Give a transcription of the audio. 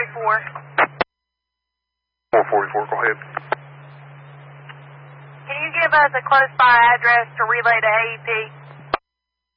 444, go ahead. Can you give us a close by address to relay to AEP?